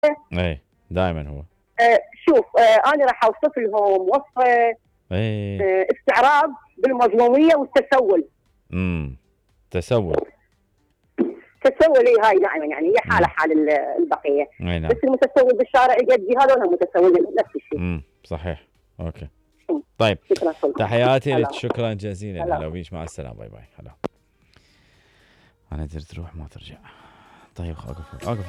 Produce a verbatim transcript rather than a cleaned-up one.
اي دائما هو. آه شوف، آه انا راح اوصف لهم وصفه اي آه استعراض بالمظلوميه والتسول. امم تسول. تسول اي هاي دائما، يعني هي حاله امم حال ال- البقيه. اي بس نعم. المتسول بالشارع يجدي هذول هم متسولين نفس الشيء. امم صحيح. اوكي. طيب، شكرا لكم. تحياتي لك، هلا شكرا جزيلا، هلا. هلا بيش، مع السلامه، باي باي، هلا. انا درت تروح ما ترجع. طيب اوقف اوقف.